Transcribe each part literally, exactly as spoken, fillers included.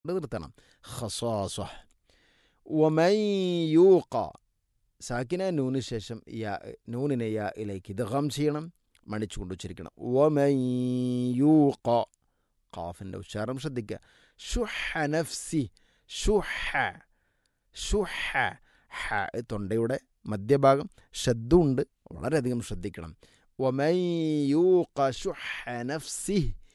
നിർത്തണം. ഖസാസ വമൻ യൂഖ സാക്കിന നൂന് ശേഷം യാ നൂനിനെ യാ ഇലേക്ക് ഇദ്ഗാം ചെയ്യണം, മണിച്ചുകൊണ്ട് ഉച്ചരിക്കണം. വമൻ യൂഖ ഖാഫിൻ്റെ ഉച്ചാരണം ശ്രദ്ധിക്കുക. ഷുഹ നഫ്സി ഷുഹ ഷുഹ ഹ തൊണ്ടയുടെ മധ്യഭാഗം ശബ്ദമുണ്ട്, വളരെയധികം ശ്രദ്ധിക്കണം. വമൻ യൂഖ ഷുഹ നഫ്സി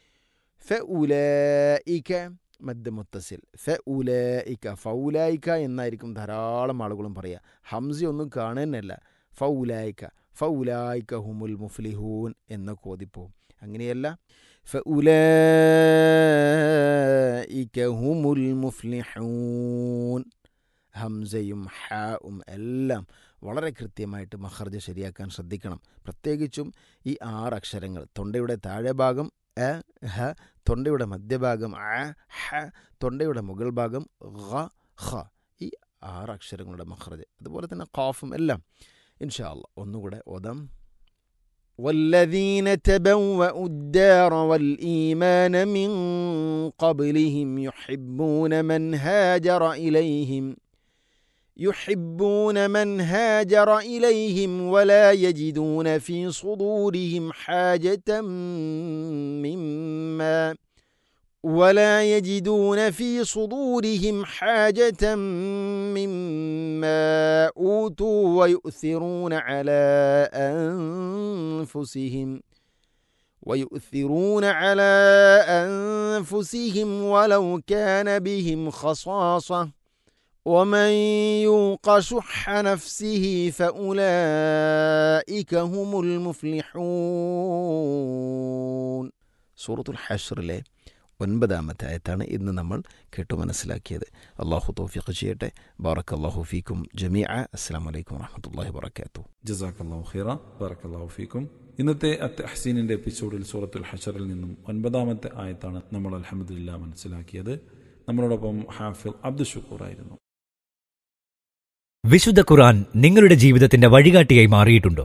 ഫഉലൈക മദ് മുത്തസിൽ ഫഉലൈക ഫൗലൈക എന്നായിരിക്കും ധാരാളം ആളുകളും പറയുക. ഹംസ ഒന്നും കാണുന്നല്ല. ഫൗലൈക ഫൗലൈക ഹുമുൽ മുഫ്ലിഹൂൻ എന്ന കോതിപ്പോവും. അങ്ങനെയല്ല, ഫഉലൈക ഹുമുൽ മുഫ്ലിഹൂൻ. ഹംസയും ഹാവും എല്ലാം വളരെ കൃത്യമായിട്ട് മഖർജ് ശരിയാക്കാൻ ശ്രദ്ധിക്കണം. പ്രത്യേകിച്ചും ഈ ആറ് അക്ഷരങ്ങൾ തൊണ്ടയുടെ താഴെ ഭാഗം എ ഹ, തൊണ്ടയുടെ മധ്യഭാഗം അ ഹ, തൊണ്ടയുടെ മുകൾ ഭാഗം ഖ ഖ, ഈ ആറ് അക്ഷരങ്ങളുടെ മഖ്റജ്, അതുപോലെ തന്നെ ഖാഫും എല്ലാം ഇൻഷാ അല്ലാഹ് ഒന്നുകൂടെ ഓതാം. والذين تبوأوا الدار والإيمان من قبلهم يحبون من هاجر إليهم يحبون من هاجر إليهم ولا يجدون في صدورهم حاجة مما ولا يجدون في صدورهم حاجة مما أوتوا ويؤثرون على أنفسهم ويؤثرون على أنفسهم ولو كان بهم خصاصة ومن يوق شح نفسه فأولئك هم المفلحون. സൂറത്തുൽ ഹശ്റിലെ ഒൻപതാമത്തെ ആയത്താണ് ഇന്ന് നമ്മൾ കേട്ടു മനസ്സിലാക്കിയത്. അള്ളാഹു തൗഫീഖ് ചെയ്യട്ടെ. ബാറക്കല്ലാഹു ഫീക്കും ജമീഅ. അസ്സലാമു അലൈക്കും വറഹ്മത്തുള്ളാഹി വബറകാതുഹു. ജസാക്കല്ലാഹു ഖൈറ. ബാറക്കല്ലാഹു ഫീക്കും. ഇന്നത്തെ അത്തഹ്സീനിന്റെ എപ്പിസോഡിൽ സൂറത്തുൽ ഹശ്റിൽ നിന്നും ഒൻപതാമത്തെ ആയത്താണ് നമ്മൾ അൽഹംദുലില്ലാഹ് മനസ്സിലാക്കിയത്. നമ്മളോടൊപ്പം ഹാഫിൽ അബ്ദുൽ ഷുക്കൂർ ആയിരുന്നു. വിശുദ്ധ ഖുർആൻ നിങ്ങളുടെ ജീവിതത്തിന്റെ വഴികാട്ടിയായി മാറിയിട്ടുണ്ടോ?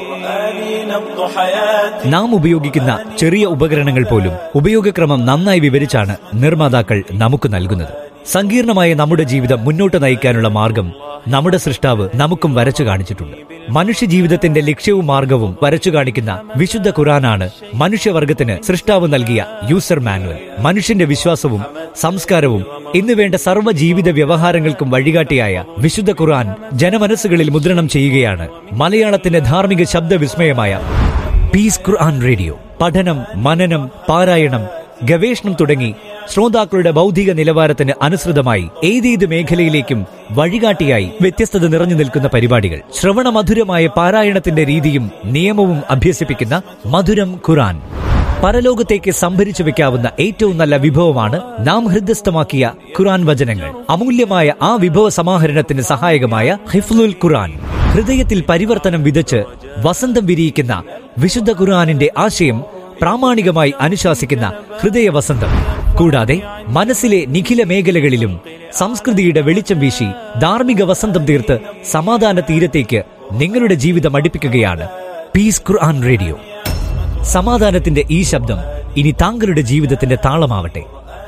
നാം ഉപയോഗിക്കുന്ന ചെറിയ ഉപകരണങ്ങൾ പോലും ഉപയോഗക്രമം നന്നായി വിവരിച്ചാണ് നിർമ്മാതാക്കൾ നമുക്ക് നൽകുന്നത്. സങ്കീർണമായ നമ്മുടെ ജീവിതം മുന്നോട്ട് നയിക്കാനുള്ള മാർഗം നമ്മുടെ സൃഷ്ടാവ് നമുക്കും വരച്ചു കാണിച്ചിട്ടുണ്ട്. മനുഷ്യജീവിതത്തിന്റെ ലക്ഷ്യവും മാർഗവും വരച്ചു കാണിക്കുന്ന വിശുദ്ധ ഖുർആനാണ് മനുഷ്യവർഗത്തിന് സൃഷ്ടാവ് നൽകിയ യൂസർ മാനുവൽ. മനുഷ്യന്റെ വിശ്വാസവും സംസ്കാരവും ഇന്നുവേണ്ട സർവ്വ ജീവിത വ്യവഹാരങ്ങൾക്കും വഴികാട്ടിയായ വിശുദ്ധ ഖുർആൻ ജനമനസ്സുകളിൽ മുദ്രണം ചെയ്യുകയാണ് മലയാളത്തിന്റെ ധാർമ്മിക ശബ്ദവിസ്മയമായ പീസ് ഖുർആൻ റേഡിയോ. പഠനം, മനനം, പാരായണം, ഗവേഷണം തുടങ്ങി ശ്രോതാക്കളുടെ ബൗദ്ധിക നിലവാരത്തിന് അനുസൃതമായി ഏതേത് മേഖലയിലേക്കും വഴികാട്ടിയായി വ്യത്യസ്തത നിറഞ്ഞു നിൽക്കുന്ന പരിപാടികൾ. ശ്രവണമധുരമായ പാരായണത്തിന്റെ രീതിയും നിയമവും അഭ്യസിപ്പിക്കുന്ന മധുരം ഖുർആൻ. പരലോകത്തേക്ക് സംഭരിച്ചു വെക്കാവുന്ന ഏറ്റവും നല്ല വിഭവമാണ് നാം ഹൃദയസ്ഥമാക്കിയ ഖുർആൻ വചനങ്ങൾ. അമൂല്യമായ ആ വിഭവ സമാഹരണത്തിന് സഹായകമായ ഹിഫ്ലുൽ ഖുർആൻ. ഹൃദയത്തിൽ പരിവർത്തനം വിതച്ച് വസന്തം വിരിയിക്കുന്ന വിശുദ്ധ ഖുർആനിന്റെ ആശയം പ്രാമാണികമായി അനുശാസിക്കുന്ന ഹൃദയവസന്തം. കൂടാതെ മനസ്സിലെ നിഖില മേഖലകളിലും സംസ്കൃതിയുടെ വെളിച്ചം വീശി ധാർമ്മിക വസന്തം തീർത്ത് സമാധാന തീരത്തേക്ക് നിങ്ങളുടെ ജീവിതം അടുപ്പിക്കുകയാണ് പീസ് ഖുർആൻ റേഡിയോ. സമാധാനത്തിന്റെ ഈ ശബ്ദം ഇനി താങ്കളുടെ ജീവിതത്തിന്റെ താളമാവട്ടെ.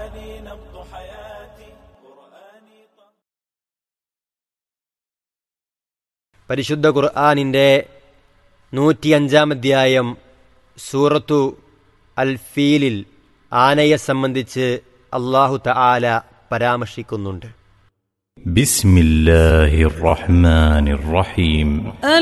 പരിശുദ്ധ ഖുർആനിൻ്റെ നൂറ്റിയഞ്ചാം അധ്യായം സൂറത്തു അൽ ഫീലിൽ ആനയെ സംബന്ധിച്ച് അല്ലാഹു തആല പരാമർശിക്കുന്നുണ്ട്. ബിസ്മില്ലാഹിർ റഹ്മാനിർ റഹീം.